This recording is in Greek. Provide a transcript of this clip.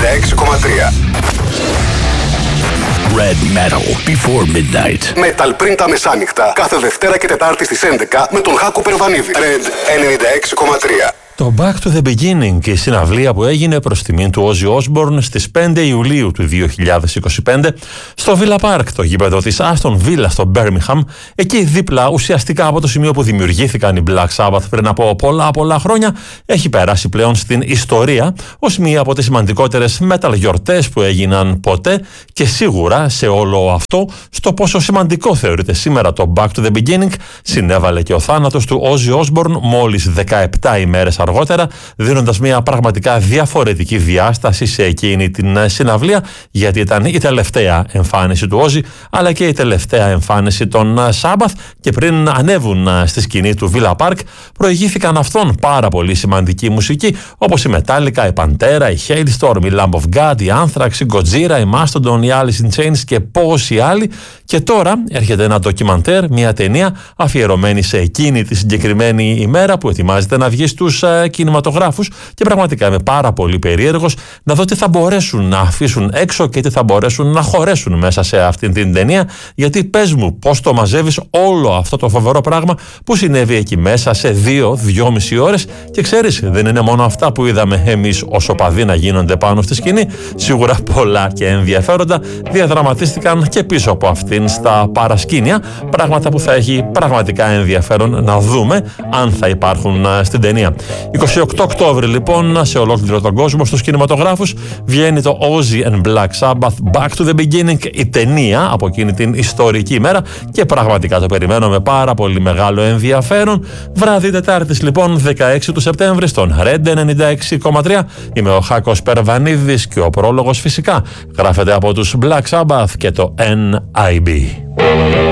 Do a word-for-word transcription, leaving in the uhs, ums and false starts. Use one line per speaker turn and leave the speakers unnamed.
έξι κόμμα τρία.
Red Metal Before Midnight.
Metal πριν τα μεσάνυχτα, κάθε Δευτέρα και Τετάρτη στις έντεκα με τον Χάκο Περβανίδη. Red ενενήντα έξι κόμμα τρία.
Το Back to the Beginning, η συναυλία που έγινε προς τιμήν του Ozzy Osbourne στις πέντε Ιουλίου του δύο χιλιάδες είκοσι πέντε στο Villa Park, το γήπεδο της Aston Villa στο Birmingham, εκεί δίπλα ουσιαστικά από το σημείο που δημιουργήθηκαν οι Black Sabbath πριν από πολλά πολλά χρόνια, έχει περάσει πλέον στην ιστορία ως μία από τις σημαντικότερες metal γιορτές που έγιναν ποτέ και σίγουρα σε όλο αυτό στο πόσο σημαντικό θεωρείται σήμερα το Back to the Beginning συνέβαλε και ο θάνατος του Ozzy Osbourne μόλις δεκαεπτά ημέρες αργότερα, δίνοντας μια πραγματικά διαφορετική διάσταση σε εκείνη την συναυλία, γιατί ήταν η τελευταία εμφάνιση του Ozzy αλλά και η τελευταία εμφάνιση των Sabbath, και πριν ανέβουν στη σκηνή του Villa Park προηγήθηκαν αυτόν πάρα πολύ σημαντική μουσική όπως η Metallica, η Pantera, η Hailstorm, η Lamb of God, η Anthrax, η Gojira, η Mastodon, η Alice in Chains και πόσοι άλλοι. Και τώρα έρχεται ένα ντοκιμαντέρ, μια ταινία αφιερωμένη σε εκείνη τη συγκεκριμένη ημέρα που ετοιμάζεται να βγει στους κινηματογράφους, και πραγματικά είμαι πάρα πολύ περίεργος να δω τι θα μπορέσουν να αφήσουν έξω και τι θα μπορέσουν να χωρέσουν μέσα σε αυτήν την ταινία, γιατί πες μου πώς το μαζεύεις όλο αυτό το φοβερό πράγμα που συνέβη εκεί μέσα σε δύο, δυόμιση ώρες. Και ξέρεις, δεν είναι μόνο αυτά που είδαμε εμείς ως οπαδοί να γίνονται πάνω στη σκηνή, σίγουρα πολλά και ενδιαφέροντα διαδραματίστηκαν και πίσω από αυτήν στα παρασκήνια, πράγματα που θα έχει πραγματικά ενδιαφέρον να δούμε αν θα υπάρχουν στην ταινία. είκοσι οκτώ Οκτώβρη λοιπόν σε ολόκληρο τον κόσμο στους κινηματογράφους βγαίνει το Ozzy and Black Sabbath Back to the Beginning, η ταινία από εκείνη την ιστορική ημέρα, και πραγματικά το περιμένω με πάρα πολύ μεγάλο ενδιαφέρον. Βράδυ Τετάρτης λοιπόν δεκαέξι του Σεπτέμβρη στον Red ενενήντα έξι κόμμα τρία. Είμαι ο Χάκος Περβανίδης και ο πρόλογος φυσικά γράφεται από τους Black Sabbath και το N I B.